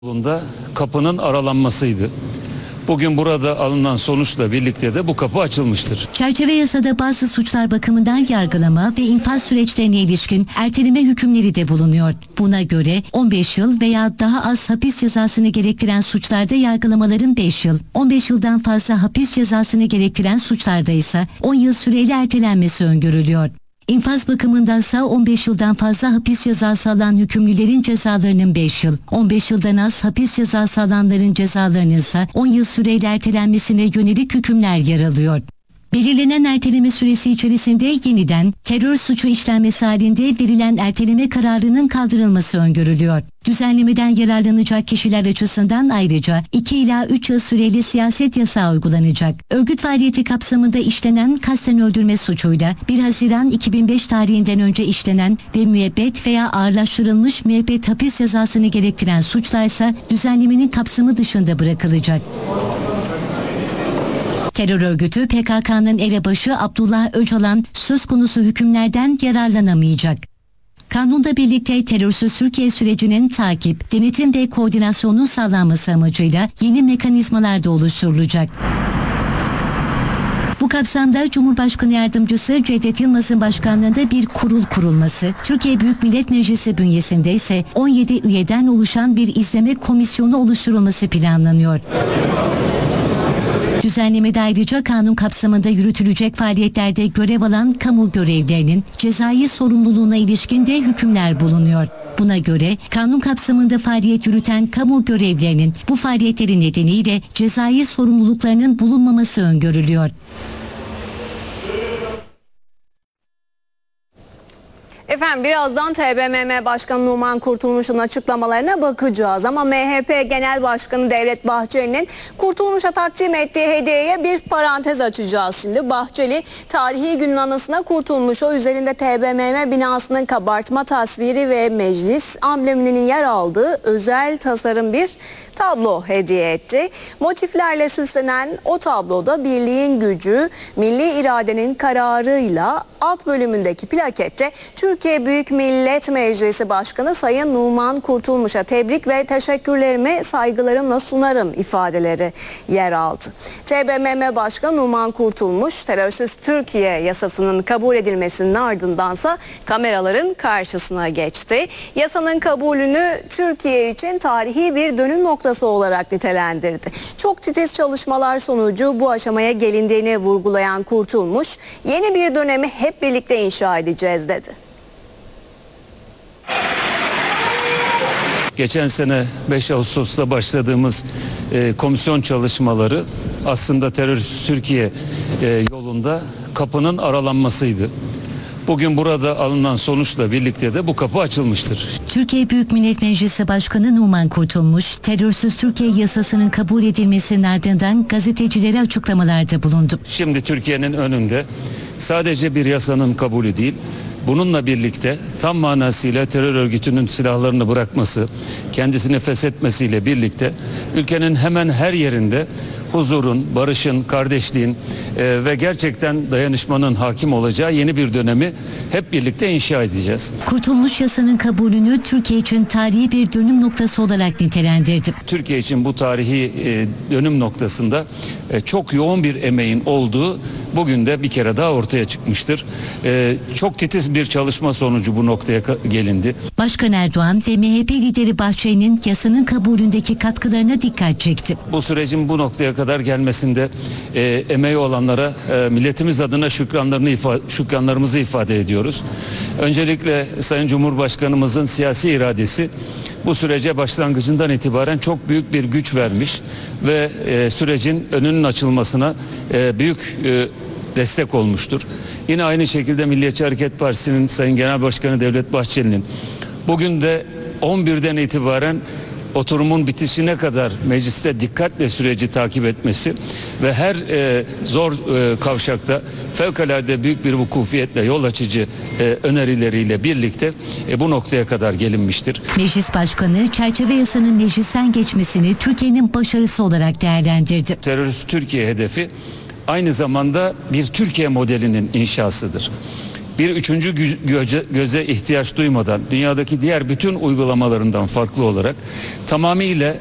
Bunda kapının aralanmasıydı. Bugün burada alınan sonuçla birlikte de bu kapı açılmıştır. Çerçeve yasada bazı suçlar bakımından yargılama ve infaz süreçlerine ilişkin erteleme hükümleri de bulunuyor. Buna göre 15 yıl veya daha az hapis cezasını gerektiren suçlarda yargılamaların 5 yıl, 15 yıldan fazla hapis cezasını gerektiren suçlarda ise 10 yıl süreyle ertelenmesi öngörülüyor. İnfaz bakımındansa 15 yıldan fazla hapis cezası alan hükümlülerin cezalarının 5 yıl, 15 yıldan az hapis cezası alanların cezalarının ise 10 yıl süreyle ertelenmesine yönelik hükümler yer alıyor. Belirlenen erteleme süresi içerisinde yeniden terör suçu işlenmesi halinde verilen erteleme kararının kaldırılması öngörülüyor. Düzenlemeden yararlanacak kişiler açısından ayrıca 2 ila 3 yıl süreli siyaset yasağı uygulanacak. Örgüt faaliyeti kapsamında işlenen kasten öldürme suçuyla 1 Haziran 2005 tarihinden önce işlenen ve müebbet veya ağırlaştırılmış müebbet hapis cezasını gerektiren suçlarsa düzenlemenin kapsamı dışında bırakılacak. Terör örgütü PKK'nın elebaşı Abdullah Öcalan söz konusu hükümlerden yararlanamayacak. Kanunla birlikte terörsüz Türkiye sürecinin takip, denetim ve koordinasyonun sağlanması amacıyla yeni mekanizmalar da oluşturulacak. Bu kapsamda Cumhurbaşkanı Yardımcısı Cevdet Yılmaz'ın başkanlığında bir kurul kurulması, Türkiye Büyük Millet Meclisi bünyesinde ise 17 üyeden oluşan bir izleme komisyonu oluşturulması planlanıyor. Düzenlemede ayrıca kanun kapsamında yürütülecek faaliyetlerde görev alan kamu görevlilerinin cezai sorumluluğuna ilişkin de hükümler bulunuyor. Buna göre kanun kapsamında faaliyet yürüten kamu görevlilerinin bu faaliyetleri nedeniyle cezai sorumluluklarının bulunmaması öngörülüyor. Efendim birazdan TBMM Başkanı Numan Kurtulmuş'un açıklamalarına bakacağız ama MHP Genel Başkanı Devlet Bahçeli'nin Kurtulmuş'a takdim ettiği hediyeye bir parantez açacağız şimdi. Bahçeli tarihi günün anısına Kurtulmuş'a üzerinde TBMM binasının kabartma tasviri ve meclis ambleminin yer aldığı özel tasarım bir tablo hediye etti. Motiflerle süslenen o tabloda birliğin gücü, milli iradenin kararıyla alt bölümündeki plakette Türkiye Büyük Millet Meclisi Başkanı Sayın Numan Kurtulmuş'a tebrik ve teşekkürlerimi saygılarımla sunarım ifadeleri yer aldı. TBMM Başkanı Numan Kurtulmuş, terörsüz Türkiye yasasının kabul edilmesinin ardındansa kameraların karşısına geçti. Yasanın kabulünü Türkiye için tarihi bir dönüm noktası olarak nitelendirdi. Çok titiz çalışmalar sonucu bu aşamaya gelindiğini vurgulayan Kurtulmuş, yeni bir dönemi hep birlikte inşa edeceğiz dedi. Geçen sene 5 Ağustos'ta başladığımız komisyon çalışmaları aslında terörsüz Türkiye yolunda kapının aralanmasıydı. Bugün burada alınan sonuçla birlikte de bu kapı açılmıştır. Türkiye Büyük Millet Meclisi Başkanı Numan Kurtulmuş, terörsüz Türkiye yasasının kabul edilmesinin ardından gazetecilere açıklamalarda bulundu. Şimdi Türkiye'nin önünde sadece bir yasanın kabulü değil, bununla birlikte tam manasıyla terör örgütünün silahlarını bırakması, kendisini feshetmesiyle birlikte ülkenin hemen her yerinde huzurun, barışın, kardeşliğin ve gerçekten dayanışmanın hakim olacağı yeni bir dönemi hep birlikte inşa edeceğiz. Kurtulmuş yasanın kabulünü Türkiye için tarihi bir dönüm noktası olarak nitelendirdi. Türkiye için bu tarihi dönüm noktasında çok yoğun bir emeğin olduğu bugün de bir kere daha ortaya çıkmıştır. Çok titiz bir çalışma sonucu bu noktaya gelindi. Başkan Erdoğan ve MHP lideri Bahçeli'nin yasanın kabulündeki katkılarına dikkat çekti. Bu sürecin bu noktaya kadar gelmesinde emeği olanlara milletimiz adına şükranlarımızı ifade ediyoruz. Öncelikle Sayın Cumhurbaşkanımızın siyasi iradesi bu sürece başlangıcından itibaren çok büyük bir güç vermiş ve sürecin önünün açılmasına büyük destek olmuştur. Yine aynı şekilde Milliyetçi Hareket Partisi'nin Sayın Genel Başkanı Devlet Bahçeli'nin bugün de 11'den itibaren oturumun bitişine kadar mecliste dikkatle süreci takip etmesi ve her zor kavşakta fevkalade büyük bir vukufiyetle yol açıcı önerileriyle birlikte bu noktaya kadar gelinmiştir. Meclis Başkanı çerçeve yasanın meclisten geçmesini Türkiye'nin başarısı olarak değerlendirdi. Terörist Türkiye hedefi aynı zamanda bir Türkiye modelinin inşasıdır. bir üçüncü göze ihtiyaç duymadan dünyadaki diğer bütün uygulamalarından farklı olarak tamamıyla